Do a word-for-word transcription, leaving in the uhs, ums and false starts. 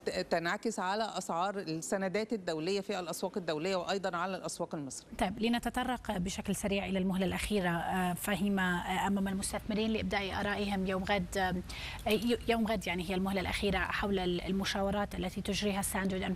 تنعكس على أسعار السندات الدولية في الأسواق الدولية وأيضا على الأسواق المصرية. طيب لنتطرق بشكل سريع إلى المهلة الأخيرة فهيمة أمام المستثمرين لإبداء آرائهم يوم غد. يوم غد يعني هي المهلة الأخيرة حول المشاورات التي تجريها ستاندرد